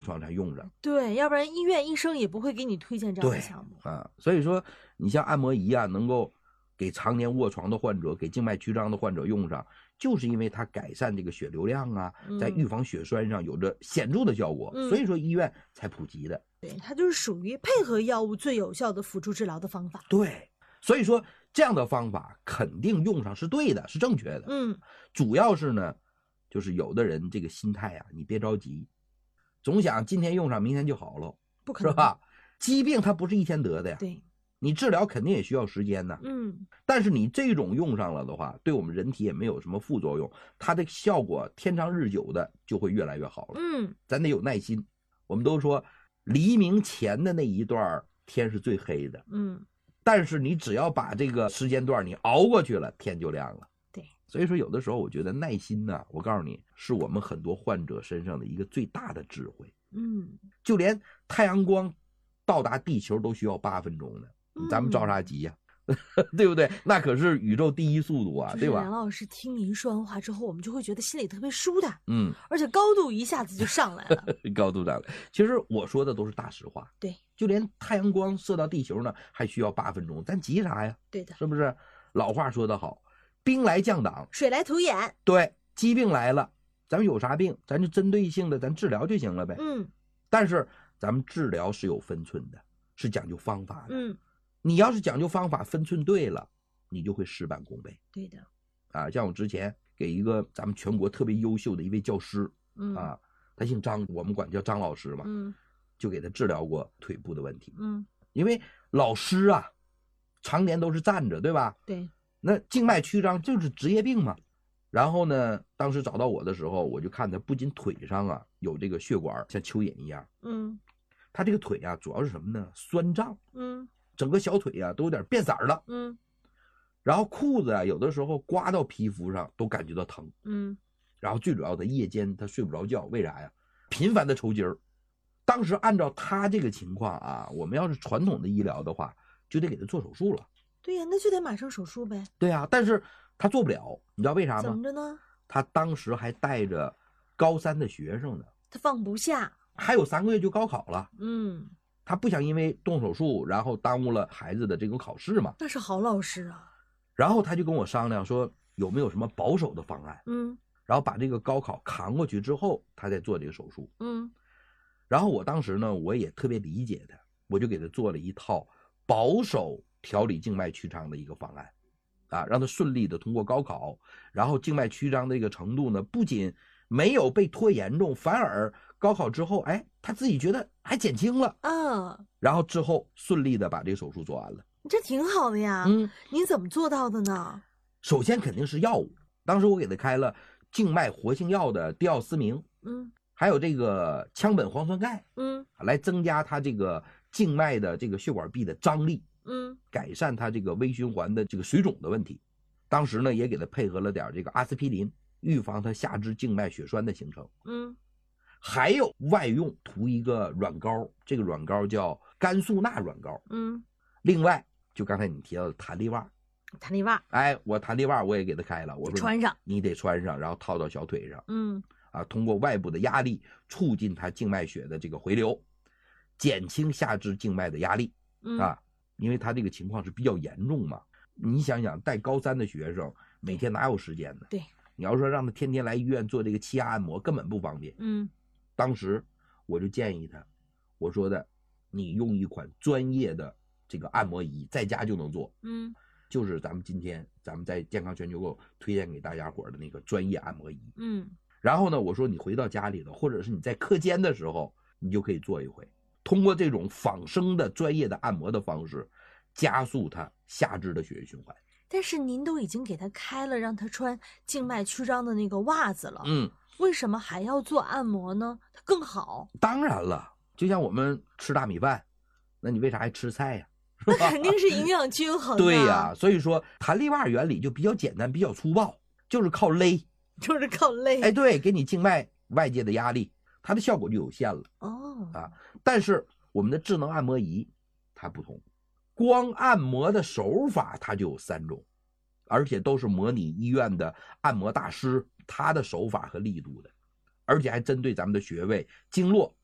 床才用上。 对，要不然医院医生也不会给你推荐这样的项目啊。所以说你像按摩仪啊，能够给常年卧床的患者、给静脉曲张的患者用上，就是因为它改善这个血流量啊，在预防血栓上有着显著的效果，所以说医院才普及的。 对，它就是属于配合药物最有效的辅助治疗的方法。 对，所以说这样的方法肯定用上是对的，是正确的。主要是呢，就是有的人这个心态啊，你别着急，总想今天用上明天就好了， 不可能， 是吧？疾病它不是一天得的呀。 对， 你治疗肯定也需要时间呢。但是你这种用上了的话，对我们人体也没有什么副作用，它的效果天长日久的就会越来越好了。咱得有耐心。我们都说黎明前的那一段天是最黑的，但是你只要把这个时间段你熬过去了，天就亮了。 对， 所以说有的时候我觉得耐心呢，我告诉你，是我们很多患者身上的一个最大的智慧。就连太阳光到达地球都需要8分钟呢，咱们着啥急呀？对不对？那可是宇宙第一速度啊，对吧？ 梁老师听您说完话之后，我们就会觉得心里特别舒坦，而且高度一下子就上来了。 高度上来，其实我说的都是大实话。 对， 就连太阳光射到地球呢，还需要8分钟，咱急啥呀？ 对的， 是不是？老话说得好，兵来将挡， 水来土掩。 对，疾病来了，咱们有啥病，咱就针对性的咱治疗就行了呗。但是咱们治疗是有分寸的，是讲究方法的。你要是讲究方法，分寸对了，你就会事半功倍。 对的。 像我之前给一个咱们全国特别优秀的一位教师，他姓张，我们管叫张老师嘛，就给他治疗过腿部的问题。因为老师啊，常年都是站着，对吧？ 对。 那静脉曲张就是职业病嘛。然后呢，当时找到我的时候，我就看他不仅腿上啊有这个血管像蚯蚓一样，他这个腿啊主要是什么呢？酸胀，整个小腿啊都有点变色了，然后裤子啊有的时候刮到皮肤上都感觉到疼，然后最主要的夜间他睡不着觉，为啥呀？频繁的抽筋儿。当时按照他这个情况啊，我们要是传统的医疗的话，就得给他做手术了。 对呀，那就得马上手术呗。 对呀，但是他做不了，你知道为啥吗？ 怎么着呢？ 他当时还带着高3的学生呢， 他放不下， 还有3个月就高考了。他不想因为动手术然后耽误了孩子的这种考试嘛。 那是好老师啊。 然后他就跟我商量说有没有什么保守的方案，然后把这个高考扛过去之后他再做这个手术。然后我当时呢我也特别理解他，我就给他做了一套保守调理静脉曲张的一个方案让他顺利的通过高考，然后静脉曲张的这个程度呢不仅没有被拖严重，反而高考之后他自己觉得还减轻了然后之后顺利的把这个手术做完了。 这挺好的呀。您怎么做到的呢？ 首先肯定是药物，当时我给他开了静脉活性药的地奥司明，还有这个羟苯磺酸钙，来增加他这个静脉的这个血管壁的张力，改善他这个微循环的这个水肿的问题。当时呢也给他配合了点这个阿司匹林，预防他下肢静脉血栓的形成。还有外用涂一个软膏，这个软膏叫甘素钠软膏。另外就刚才你提到的弹力袜，我弹力袜我也给他开了，我说穿上， 你得穿上，然后套到小腿上。通过外部的压力促进他静脉血的这个回流，减轻下肢静脉的压力因为他这个情况是比较严重嘛。你想想带高3的学生每天哪有时间呢？ 对， 你要说让他天天来医院做这个气压按摩根本不方便。当时我就建议他，我说的你用一款专业的这个按摩仪在家就能做。就是咱们今天咱们在健康全球购推荐给大家伙的那个专业按摩仪。然后呢我说你回到家里头，或者是你在课间的时候你就可以做一回，通过这种仿生的专业的按摩的方式加速他下肢的血液循环。 但是您都已经给他开了让他穿静脉曲张的那个袜子了，为什么还要做按摩呢？它更好。 当然了，就像我们吃大米饭，那你为啥还吃菜呀？ 那肯定是营养均衡对呀，所以说弹力袜原理就比较简单，比较粗暴，就是靠勒。对，给你静脉外界的压力，它的效果就有限了。但是我们的智能按摩仪它不同，光按摩的手法它就有3种，而且都是模拟医院的按摩大师他的手法和力度的，而且还针对咱们的穴位经络